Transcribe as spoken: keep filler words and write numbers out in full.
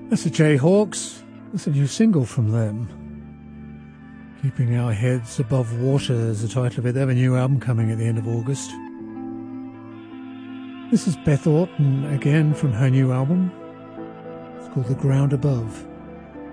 That's the Jayhawks. That's a new single from them. Keeping Our Heads Above Water is the title of it. They have a new album coming at the end of August. This is Beth Orton again from her new album. It's called The Ground Above.